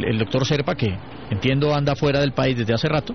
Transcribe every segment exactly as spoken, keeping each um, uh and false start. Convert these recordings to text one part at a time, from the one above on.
el doctor Serpa, que entiendo anda fuera del país desde hace rato,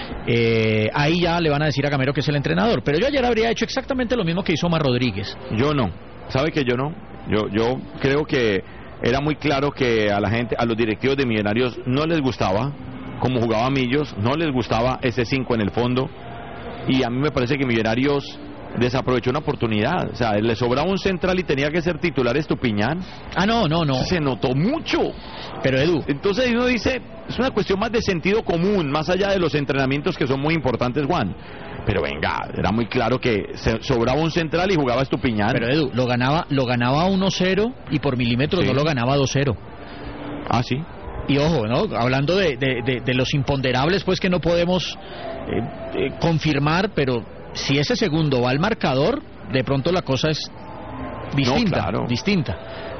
eh, ahí ya le van a decir a Gamero que es el entrenador. Pero yo ayer habría hecho exactamente lo mismo que hizo Omar Rodríguez. Yo no, ¿sabe que yo no? Yo, yo creo que era muy claro que a la gente, a los directivos de Millonarios no les gustaba cómo jugaba Millos, no les gustaba ese cinco en el fondo, y a mí me parece que Millonarios desaprovechó una oportunidad. O sea, le sobraba un central y tenía que ser titular Estupiñán. Ah, no, no, no. Se notó mucho. Pero Edu, entonces uno dice, es una cuestión más de sentido común, más allá de los entrenamientos que son muy importantes, Juan. Pero venga, era muy claro que se sobraba un central y jugaba Estupiñán. Pero Edu, lo ganaba lo ganaba uno cero y por milímetros sí. No lo ganaba dos cero. Ah, sí. Y ojo, ¿no? Hablando de, de, de, de los imponderables, pues que no podemos eh, eh, confirmar, pero si ese segundo va al marcador, de pronto la cosa es distinta, no, claro. distinta.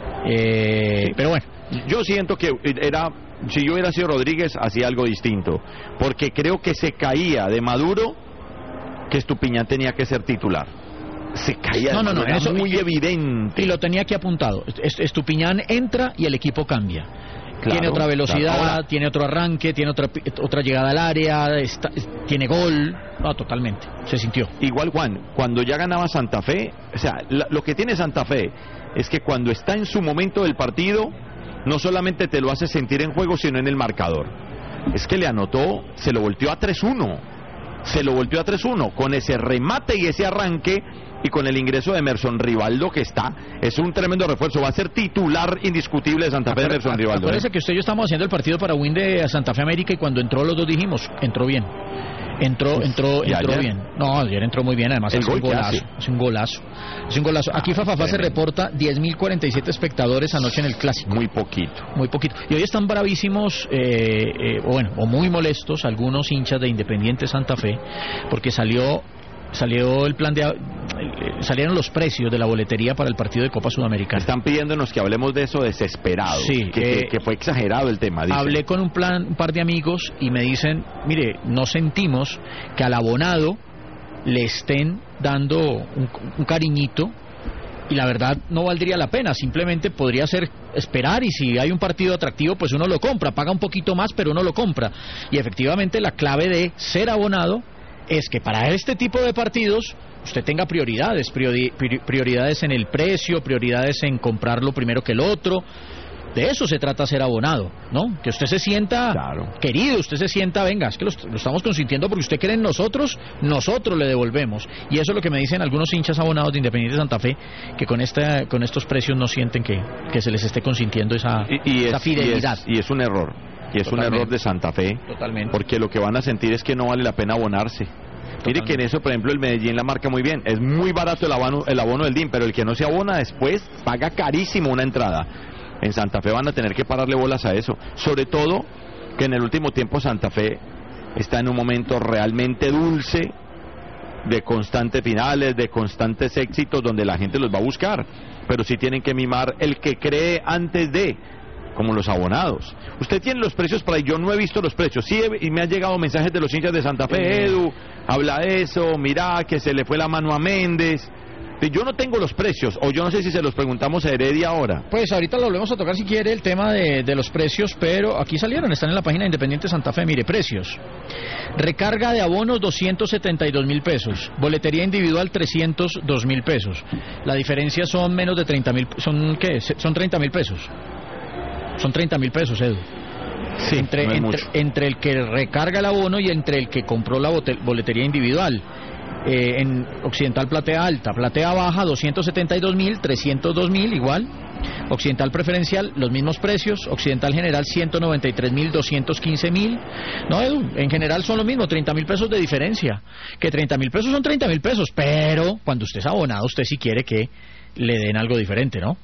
Eh, sí. Pero bueno. Yo siento que era, si yo hubiera sido Rodríguez, hacía algo distinto, porque creo que se caía de Maduro que Estupiñán tenía que ser titular. Se caía, no, no, no, era eso muy evidente. Y lo tenía aquí apuntado. Estupiñán entra y el equipo cambia. Claro, tiene otra velocidad, claro. Tiene otro arranque, tiene otra otra llegada al área, está, tiene gol. No, totalmente, se sintió. Igual, Juan, cuando ya ganaba Santa Fe, o sea, la, lo que tiene Santa Fe es que cuando está en su momento del partido, no solamente te lo hace sentir en juego, sino en el marcador. Es que le anotó, se lo volteó a tres uno. Se lo volteó a tres uno, con ese remate y ese arranque, y con el ingreso de Emerson Rivaldo, que está, es un tremendo refuerzo, va a ser titular indiscutible de Santa Fe de Emerson Rivaldo. Acuérdese ¿eh? que usted y yo estamos haciendo el partido para Win de Santa Fe América, y cuando entró los dos dijimos, entró bien. Entró, Uf, entró, entró bien. No, ayer entró muy bien, además es un golazo, es un golazo. Es un golazo. Aquí Fafafá se reporta diez mil cuarenta y siete espectadores anoche en el Clásico. Muy poquito. Muy poquito. Y hoy están bravísimos, eh, eh, o bueno, o muy molestos algunos hinchas de Independiente Santa Fe, porque salió salió el plan de salieron los precios de la boletería para el partido de Copa Sudamericana. Están pidiéndonos que hablemos de eso desesperados. Sí, que, eh, que, que fue exagerado el tema. Dicen. Hablé con un plan un par de amigos y me dicen, mire, no sentimos que al abonado le estén dando un, un cariñito, y la verdad no valdría la pena, simplemente podría ser esperar, y si hay un partido atractivo pues uno lo compra, paga un poquito más pero uno lo compra. Y efectivamente la clave de ser abonado es que para este tipo de partidos usted tenga prioridades, priori, prioridades en el precio, prioridades en comprarlo primero que el otro. De eso se trata ser abonado, ¿no? Que usted se sienta claro. querido, usted se sienta, venga, es que lo, lo estamos consintiendo porque usted cree en nosotros, nosotros le devolvemos. Y eso es lo que me dicen algunos hinchas abonados de Independiente Santa Fe, que con esta, con estos precios no sienten que, que se les esté consintiendo esa, y, y esa es, fidelidad. Y es, y es un error. Y es Totalmente. un error de Santa Fe. Totalmente. Porque lo que van a sentir es que no vale la pena abonarse. Totalmente. Mire que en eso, por ejemplo, el Medellín la marca muy bien. Es muy barato el abono, el abono del D I M, pero el que no se abona después paga carísimo una entrada. En Santa Fe van a tener que pararle bolas a eso. Sobre todo que en el último tiempo Santa Fe está en un momento realmente dulce, de constantes finales, de constantes éxitos, donde la gente los va a buscar. Pero sí tienen que mimar el que cree antes de... como los abonados. Usted tiene los precios para... Yo no he visto los precios. Sí, he, y me han llegado mensajes de los hinchas de Santa Fe. Edu, habla de eso, mira que se le fue la mano a Méndez. Yo no tengo los precios, o yo no sé si se los preguntamos a Heredia ahora. Pues ahorita lo volvemos a tocar si quiere, el tema de, de los precios, pero aquí salieron, están en la página de Independiente Santa Fe. Mire, precios. Recarga de abonos doscientos setenta y dos mil pesos, boletería individual trescientos dos mil pesos. La diferencia son menos de treinta mil, ¿son qué? Son treinta mil pesos. Son treinta mil pesos, Edu. Sí, entre, no entre, entre el que recarga el abono y entre el que compró la boletería individual. Eh, en Occidental Platea Alta, Platea Baja doscientos setenta y dos mil, trescientos dos mil igual. Occidental Preferencial los mismos precios. Occidental General ciento noventa y tres mil, doscientos quince mil. No, Edu, en general son lo mismo, treinta mil pesos de diferencia. Que treinta mil pesos son treinta mil pesos, pero cuando usted es abonado, usted sí quiere que le den algo diferente, ¿no?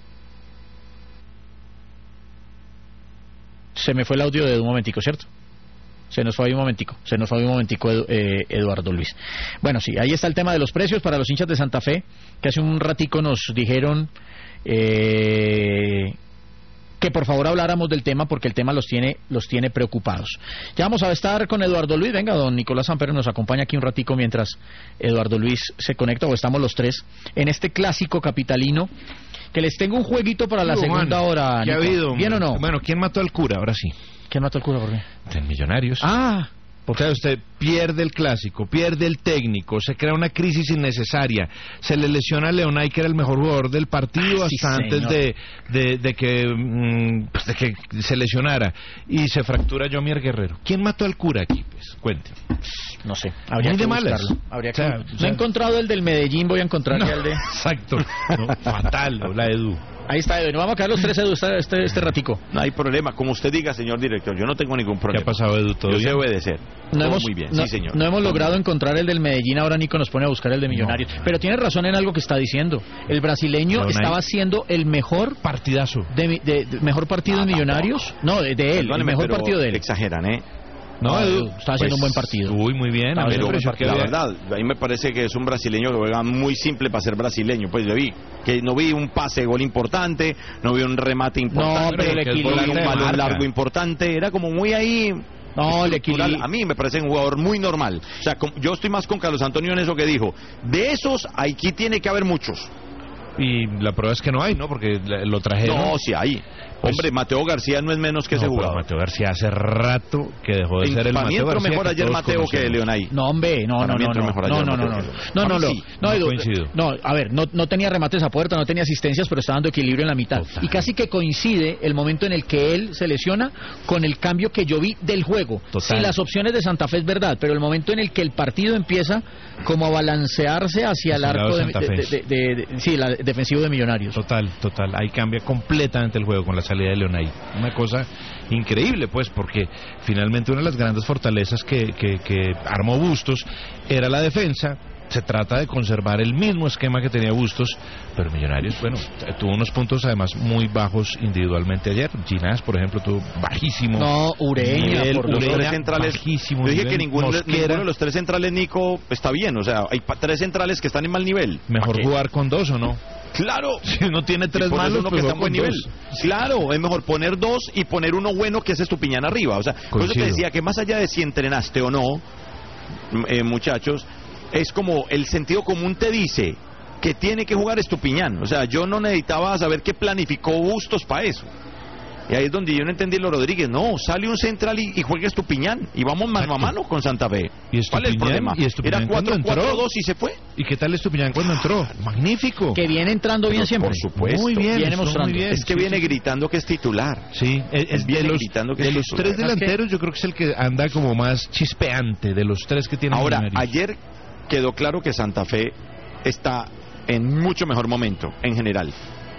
Se me fue el audio de un momentico, ¿cierto? Se nos fue ahí un momentico, se nos fue ahí un momentico Edu, eh, Eduardo Luis. Bueno, sí, ahí está el tema de los precios para los hinchas de Santa Fe, que hace un ratico nos dijeron eh, que por favor habláramos del tema porque el tema los tiene los tiene preocupados. Ya vamos a estar con Eduardo Luis. Venga, don Nicolás Samper nos acompaña aquí un ratico mientras Eduardo Luis se conecta, o estamos los tres en este clásico capitalino, que les tengo un jueguito para la Digo, segunda Juan, hora. ¿qué ha habido? ¿Bien o no? Bueno, ¿quién mató al cura? Ahora sí. ¿Quién mató al cura? ¿Por qué? En Millonarios. Ah, O sea, usted pierde el clásico, pierde el técnico, se crea una crisis innecesaria, se le lesiona a Leonay, que era el mejor jugador del partido, ah, sí, hasta antes de, de, de, que, mm, pues de que se lesionara, y se fractura Yomier Guerrero. ¿Quién mató al cura aquí? Pues, cuente. no sé. Habría Muy que de malas. buscarlo. Habría O sea, que... o No sea- he encontrado el del Medellín, voy a encontrar No, ya el de... exacto. No, fatal, la Edu. Ahí está, Edu. Nos vamos a quedar los tres, Edu, este, este, este ratico. No hay problema, como usted diga, señor director, yo no tengo ningún ¿Qué problema. ha pasado, Edu? ¿Todo Yo sé bien? obedecer. No Todo hemos, muy bien, no, sí, señor. no hemos Todo logrado muy encontrar el del Medellín, ahora Nico nos pone a buscar el de Millonarios. No. Pero tiene razón en algo que está diciendo. El brasileño Leonay. estaba haciendo el mejor Partidazo. de, mi- de- de- mejor partido No, de Millonarios. No, de, de él, el Perdóneme, mejor pero partido de él. Exageran, ¿eh? No, No, Edu. está haciendo un buen pues, partido. Uy, muy bien. Está A mí me haciendo un buen pareció que La había- verdad, a mí me parece que es un brasileño que juega muy simple para ser brasileño. Pues yo vi que no vi un pase de gol importante, no vi un remate importante, pero el no vi equilibrio un de balón marca. largo importante. Era como muy ahí. No, el estructural. equilibrio. A mí me parece un jugador muy normal. O sea, com- yo estoy más con Carlos Antonio en eso que dijo. De esos, aquí tiene que haber muchos. Y la prueba es que no hay, ¿no? Porque la- lo trajeron. No, sí hay. Pues- Hombre, Mateo García no es menos que No, ese pero jugador. Mateo García hace rato que dejó de En- ser el para mí Mateo entró García mejor que ayer todos Mateo que conocemos. Leonay. No, hombre, no, Para no, mí no, entró no, mejor no, ayer no, no, Mateo no, que no, Leonay. no, A no, mí sí. no, No Edu, coincido. no, a ver, no, no tenía remates a puerta, no tenía asistencias, pero está dando equilibrio en la mitad. Total. Y casi que coincide el momento en el que él se lesiona con el cambio que yo vi del juego. Total. Sí, las opciones de Santa Fe es verdad, pero el momento en el que el partido empieza como a balancearse hacia el Hacia el lado arco de de, Santa de- Fe. de- de- de- sí, la, defensivo de Millonarios. Total, total. Ahí cambia completamente el juego con la salida de Leonay. Una cosa increíble, pues, porque finalmente una de las grandes fortalezas que, que, que armó Bustos era la defensa. Se trata de conservar el mismo esquema que tenía Bustos, pero Millonarios, bueno, tuvo unos puntos además muy bajos individualmente ayer. Ginás, por ejemplo, tuvo bajísimo No, Ureña, nivel, por Los Ureña, tres centrales, bajísimo yo dije nivel. que ninguno, Mosquera, ninguno de los tres centrales, Nico, está bien. O sea, hay pa- tres centrales que están en mal nivel. mejor ¿Para qué? jugar con dos, ¿o no? Claro. Si uno tiene Y tres por eso malos, uno que pues está en juega buen con nivel. dos. Claro, es mejor poner dos y poner uno bueno que es Estupiñán arriba. O sea, por eso te Coincido. decía que más allá de si entrenaste o no, m- eh, muchachos, es como el sentido común te dice que tiene que jugar Estupiñán. O sea, yo no necesitaba saber qué planificó Bustos para eso. Y ahí es donde yo no entendí lo Rodríguez. No, sale un central y, y juega Estupiñán. Y vamos mano a Exacto. mano con Santa Fe. Y ¿Cuál es el Estupiñán- problema? y Estupiñán Era cuando cuatro entró. cuatro dos y se fue. ¿Y qué tal Estupiñán cuando entró? Magnífico. que viene entrando bien Pero siempre. por supuesto. Muy bien, Viene estuvo mostrando. muy bien. Es que Sí, viene sí. gritando que es titular. Sí, es, es de Viene los, gritando que de es los titular. tres ¿Sabes qué? delanteros yo creo que es el que anda como más chispeante de los tres que tiene Ahora, Millonarios. ayer quedó claro que Santa Fe está en mucho mejor momento, en general.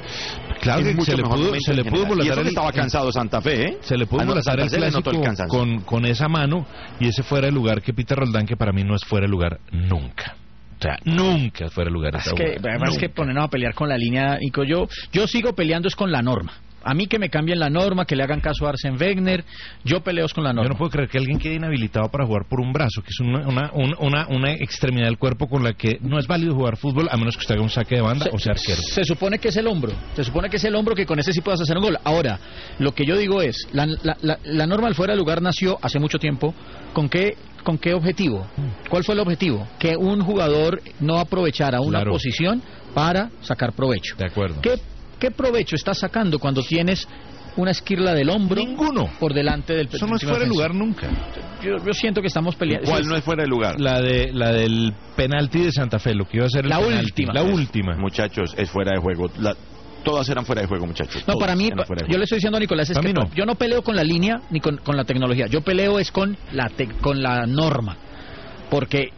Claro En que mucho se le mejor pudo, momento se en le pudo general. Y volatar eso que el, estaba cansado Santa Fe, ¿eh? se le pudo Ah, no, volatar Santa el Fe le notó clásico el cansancio. con, con esa mano y ese fuera de lugar que Peter Roldán, que para mí no es fuera de lugar nunca. O sea, nunca es fuera de lugar. Es esa que, jugada. además que Nunca. ponernos a pelear con la línea, Nico, yo, yo sigo peleando es con la norma. A mí que me cambien la norma, que le hagan caso a Arsen Wegener, yo peleo es con la Yo norma. no puedo creer que alguien quede inhabilitado para jugar por un brazo, que es una, una, un- una, una extremidad del cuerpo con la que no es válido jugar fútbol a menos que usted haga un saque de banda o sea arquero. Se supone que es el hombro, se supone que es el hombro que con ese sí puedas hacer un gol. Ahora, lo que yo digo es, la, la, la, la norma del fuera de lugar nació hace mucho tiempo, ¿con qué, con qué objetivo? ¿Cuál fue el objetivo? Que un jugador no aprovechara una Claro. posición para sacar provecho. De acuerdo. ¿Qué, qué provecho estás sacando cuando tienes una esquirla del hombro Ninguno. por delante del Eso no es del fuera de defensa? lugar nunca. Yo, yo siento que estamos peleando. ¿Cuál sí, no es fuera de lugar? La de la del penalti de Santa Fe, lo que iba a ser el La penalti, última. la última. Muchachos, es fuera de juego. La- todas eran fuera de juego, muchachos. No, Todas para mí, eran fuera de yo juego. le estoy diciendo a Nicolás, es Para que mí no. yo no peleo con la línea ni con, con la tecnología, yo peleo es con la, te- con la norma, porque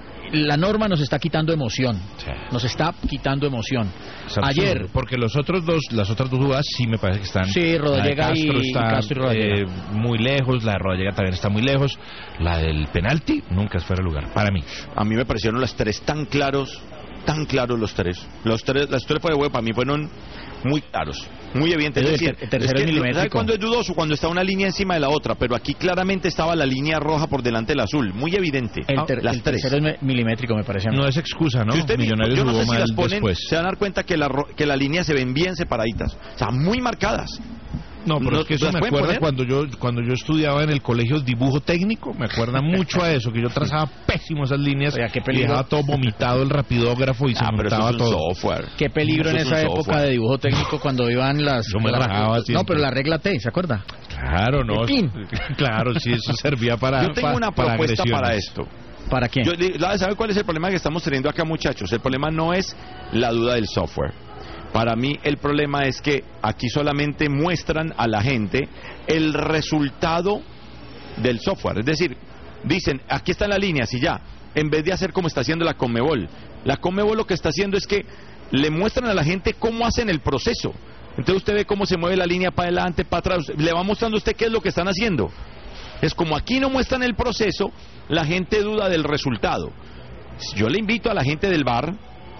la norma nos está quitando emoción, Sí. nos está quitando emoción. Es absurdo, Ayer, porque los otros dos, las otras dos jugadas sí me parece que están. Sí, Rodallega la de Castro y- está y Castro y Rodallega. eh, muy lejos, la de Rodallega también está muy lejos, la del penalti nunca es fuera de lugar para mí. A mí me parecieron las tres tan claros, tan claros los tres. Los tres, las tres fuera de juego para mí fueron muy claros, muy evidentes. Pero Es el decir, ter- el tercero es es que, milimétrico. ¿sabe cuándo es dudoso? Cuando está una línea encima de la otra, pero aquí claramente estaba la línea roja por delante del azul, muy evidente. el, ter- las el tres. tercero es me- milimétrico, me parece a mí. No es excusa, ¿no? Si usted, Millonarios yo no jugó sé si mal las ponen, después. se van a dar cuenta que la, ro- que la línea se ven bien separaditas, o sea, muy marcadas. No, pero no, es que eso ¿las me pueden acuerda poner? cuando yo cuando yo estudiaba en el colegio dibujo técnico, me acuerda mucho a eso, que yo trazaba pésimo esas líneas. Oiga, qué y peligro. dejaba todo vomitado el rapidógrafo y se Ah, pero eso montaba es un todo. software. Qué peligro Eso en es un esa época software. de dibujo técnico cuando iban las... Yo me las- rajaba no, siempre. pero la regla T, ¿se acuerda? Claro, no. El pin. Claro, sí, eso servía para Yo tengo pa- una para propuesta para agresiones. esto. ¿Para quién? Yo, ¿sabe cuál es el problema que estamos teniendo acá, muchachos? El problema no es la duda del software. Para mí el problema es que aquí solamente muestran a la gente el resultado del software. Es decir, dicen, aquí están las líneas y ya, en vez de hacer como está haciendo la Conmebol. La Conmebol lo que está haciendo es que le muestran a la gente cómo hacen el proceso. Entonces usted ve cómo se mueve la línea para adelante, para atrás, le va mostrando a usted qué es lo que están haciendo. Es como aquí no muestran el proceso, la gente duda del resultado. Yo le invito a la gente del V A R,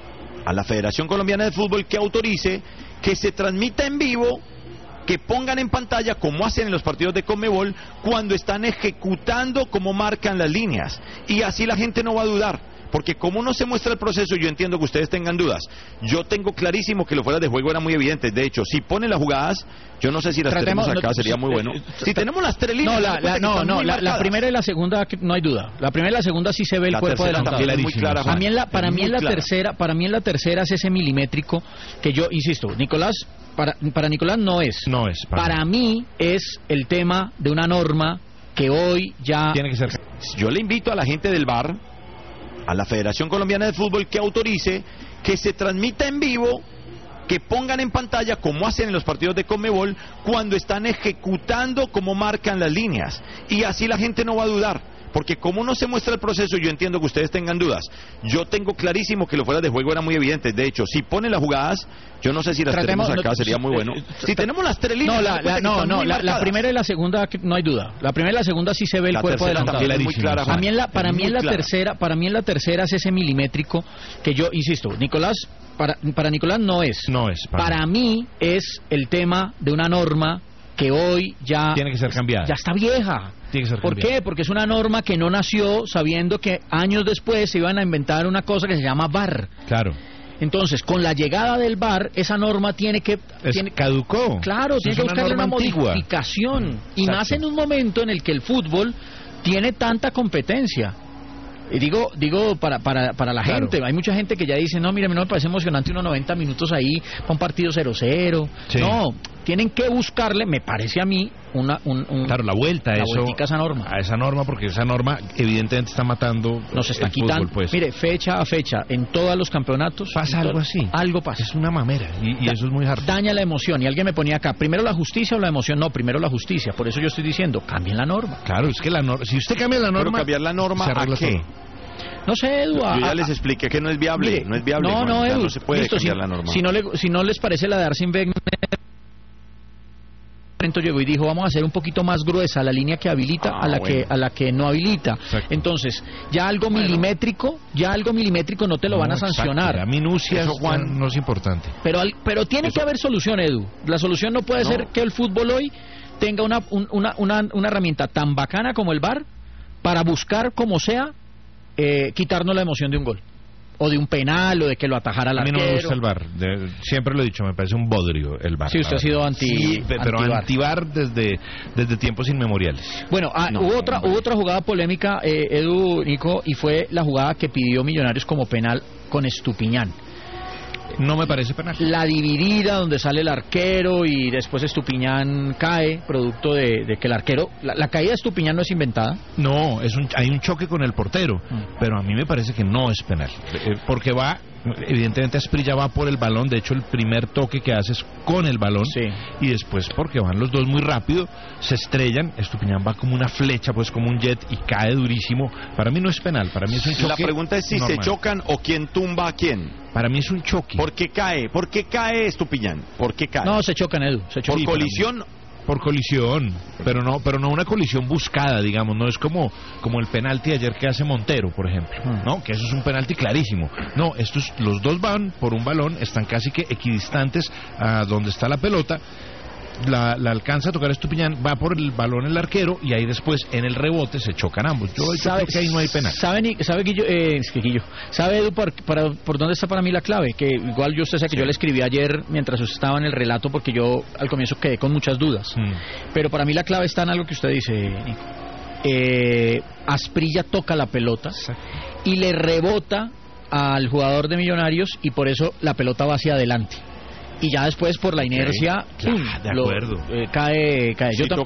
a la Federación Colombiana de Fútbol, que autorice que se transmita en vivo, que pongan en pantalla como hacen en los partidos de Conmebol cuando están ejecutando cómo marcan las líneas. Y así la gente no va a dudar. Porque como no se muestra el proceso, yo entiendo que ustedes tengan dudas. Yo tengo clarísimo que los fueras de juego eran muy evidentes. De hecho, si ponen las jugadas, yo no sé si las Tratemos- tenemos acá, no, sería muy bueno. eh, Si tenemos las tres líneas, No, se la, dan cuenta la- que no, están no, muy la, la marcadas. primera y la segunda que- no hay duda. La primera y la segunda sí se ve el La cuerpo tercera adelantado. también es muy clara, Juan. A mí en la, para Es mí en muy la clara. tercera, para mí en la tercera es ese milimétrico que yo insisto, Nicolás, para, para Nicolás no es. No es. Para, Para mí es el tema de una norma que hoy ya Tiene que ser. Yo le invito a la gente del V A R, a la Federación Colombiana de Fútbol, que autorice que se transmita en vivo, que pongan en pantalla como hacen en los partidos de Conmebol cuando están ejecutando cómo marcan las líneas. Y así la gente no va a dudar. Porque como no se muestra el proceso, yo entiendo que ustedes tengan dudas. Yo tengo clarísimo que los fueras de juego eran muy evidentes. De hecho, si ponen las jugadas, yo no sé si las Tratemos- tenemos acá, no, sería muy bueno. eh, Si tenemos las tres líneas, no, se la, dan cuenta la- que no, están no, muy la, la marcadas. primera y la segunda que- no hay duda. La primera y la segunda sí se ve el La cuerpo tercera adelantado. también es muy clara, A Juan. mí en la, para Es mí en muy la clara. tercera, para mí en la tercera es ese milimétrico que yo insisto, Nicolás, para, para Nicolás no es. No es. Para, Para mí es el tema de una norma que hoy ya Tiene que ser cambiada. ya está vieja. Tiene que ser ¿Por cambiada. qué? Porque es una norma que no nació sabiendo que años después se iban a inventar una cosa que se llama V A R. Claro. Entonces, con la llegada del V A R, esa norma tiene que Es tiene, caducó. Claro, Eso tiene es que una buscarle una norma antigua. modificación. Y Exacto. más en un momento en el que el fútbol tiene tanta competencia. Y digo, digo para, para, para la Claro. gente, hay mucha gente que ya dice, no, mire, a mí no me parece emocionante unos noventa minutos ahí para un partido cero cero. Sí. No, tienen que buscarle, me parece a mí, una, un, un- Claro, la vuelta a la eso. vueltica a esa norma. A esa norma, porque esa norma evidentemente está matando. Nos está el quitando. fútbol, pues. Mire, fecha a fecha, en todos los campeonatos. Pasa en algo todo- así. Algo pasa. Es una mamera. Y, y Da- eso es muy harto. Daña la emoción. Y alguien me ponía acá, primero la justicia o la emoción. No, primero la justicia. Por eso yo estoy diciendo, cambien la norma. Claro, es que la norma. Si usted cambia la Pero norma. cambiar la norma, se ¿a arregla qué? todo. No sé, Edu. Yo a- ya a- les expliqué que no es viable, mire, no es viable. No, Juan, no, ya Edu. no se puede Listo, cambiar si, la norma. Si no, le, si no les parece la de Arsene Wenger, llegó y dijo, vamos a hacer un poquito más gruesa la línea que habilita Ah, a la bueno. que a la que no habilita. Exacto. Entonces, ya algo milimétrico, ya algo milimétrico no te lo van a No, exacto, sancionar. La minucia Eso, es- Juan. no es importante. Pero, al- pero tiene que haber solución, Edu. La solución no puede No. ser que el fútbol hoy tenga una, un- una, una, una herramienta tan bacana como el V A R para buscar, como sea, eh, quitarnos la emoción de un gol. O de un penal, o de que lo atajara al A mí no me arquero. gusta el V A R. De- siempre lo he dicho, me parece un bodrio el V A R. Sí, usted la ha sido verdad. anti- Sí, pe- pero anti-V A R. anti-V A R desde, desde tiempos inmemoriales. Bueno, ah, No, hubo otra hombre. hubo otra jugada polémica, eh, Edu, Nico, y fue la jugada que pidió Millonarios como penal con Estupiñán. No me parece penal. La dividida donde sale el arquero y después Estupiñán cae, producto de, de que el arquero... La, la caída de Estupiñán no es inventada. No, es un, hay un choque con el portero, Mm. pero a mí me parece que no es penal. Eh, porque va, evidentemente Asprilla va por el balón, de hecho el primer toque que hace es con el balón, Sí. y después porque van los dos muy rápido, se estrellan, Estupiñán va como una flecha, pues como un jet y cae durísimo. Para mí no es penal, para mí es un choque. La pregunta es si se normal. chocan o quién tumba a quién. Para mí es un choque. ¿Por qué cae? ¿Por qué cae Estupiñán? ¿Por qué cae? No, se chocan, Edu, se ¿Por chocan. Sí, para colisión? Por colisión, pero no, pero no una colisión buscada, digamos, no es como, como el penalti ayer que hace Montero, por ejemplo, Hmm. ¿no? Que eso es un penalti clarísimo. No, estos, los dos van por un balón, están casi que equidistantes a donde está la pelota, la, la alcanza a tocar Estupiñán, va por el balón el arquero y ahí después en el rebote se chocan ambos. Yo, yo creo que ahí no hay penal. ¿Sabe, sabe Guillo, eh, es que Guillo, ¿sabe Edu por, para, por dónde está para mí la clave? Que igual yo usted sabe que sí. Yo le escribí ayer mientras usted estaba en el relato porque yo al comienzo quedé con muchas dudas. Mm. Pero para mí la clave está en algo que usted dice, Nico. Eh, Asprilla toca la pelota y le rebota al jugador de Millonarios y por eso la pelota va hacia adelante. Y ya después por la inercia, okay. ¡pum! Claro, de acuerdo. Lo, eh, cae, cae. Sí, Yo toca